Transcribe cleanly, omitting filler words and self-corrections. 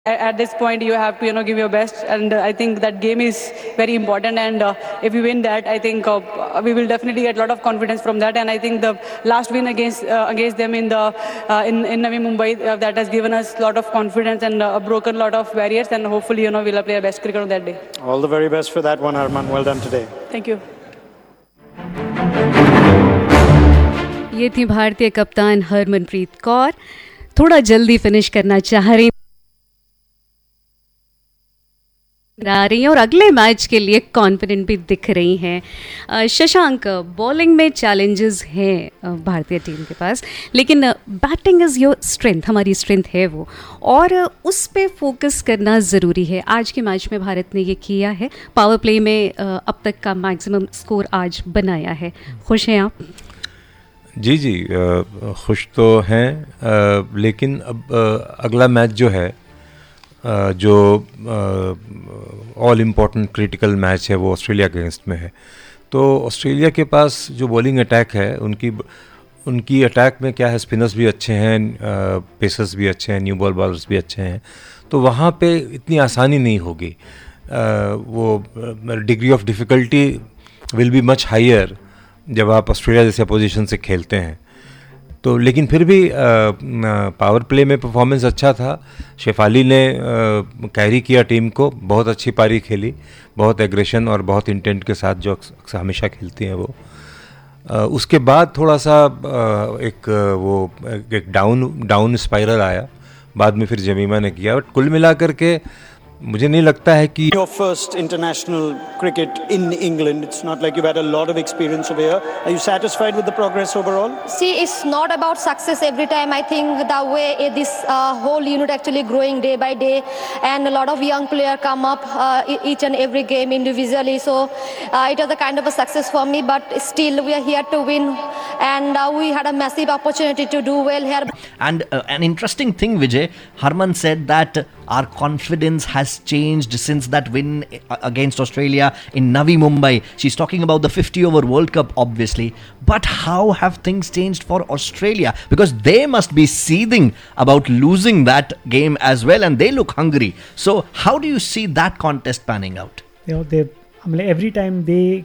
At this point, you have to give your best, and I think that game is very important. And if we win that, I think we will definitely get a lot of confidence from that. And I think the last win against them in in Navi Mumbai, that has given us a lot of confidence and broken a lot of barriers. And hopefully, we'll play our best cricket on that day. All the very best for that one, Harman. Well done today. Thank you. ये थी भारतीय कप्तान हरमनप्रीत कौर. थोड़ा जल्दी finish करना चाह रही हैं और अगले मैच के लिए कॉन्फिडेंट भी दिख रही हैं. शशांक, बॉलिंग में चैलेंजेस हैं भारतीय टीम के पास, लेकिन बैटिंग इज़ योर स्ट्रेंथ, हमारी स्ट्रेंथ है वो, और उस पे फोकस करना ज़रूरी है. आज के मैच में भारत ने ये किया है, पावर प्ले में अब तक का मैक्सिमम स्कोर आज बनाया है. खुश हैं आप? जी, खुश तो हैं, लेकिन अब अगला मैच जो है, जो ऑल इम्पॉर्टेंट क्रिटिकल मैच है, वो ऑस्ट्रेलिया के अगेंस्ट में है. तो ऑस्ट्रेलिया के पास जो बॉलिंग अटैक है, उनकी अटैक में क्या है, स्पिनर्स भी अच्छे हैं, पेसर्स भी अच्छे हैं, न्यू बॉल बॉलर्स भी अच्छे हैं. तो वहाँ पे इतनी आसानी नहीं होगी. वो degree of difficulty will be much higher जब आप ऑस्ट्रेलिया जैसे पोजीशन से खेलते हैं. तो लेकिन फिर भी पावर प्ले में परफॉर्मेंस अच्छा था. शेफाली ने कैरी किया टीम को, बहुत अच्छी पारी खेली, बहुत एग्रेशन और बहुत इंटेंट के साथ जो हमेशा खेलती हैं वो. उसके बाद थोड़ा सा एक डाउन स्पाइरल आया, बाद में फिर जमीमा ने किया. बट कुल मिला करके मुझे नहीं लगता है कि your first international cricket in England. It's not like you've had a lot of experience over here. Are you satisfied with the progress overall? See, it's not about success every time. I think the way this whole unit actually growing day by day, and a lot of young players come up each and every game individually. So it was a kind of a success for me. But still, we are here to win, and we had a massive opportunity to do well here. And an interesting thing, Vijay, Harman said that our confidence has changed since that win against Australia in Navi Mumbai. She's talking about the 50-over World Cup, obviously. But how have things changed for Australia? Because they must be seething about losing that game as well, and they look hungry. So how do you see that contest panning out? Every time they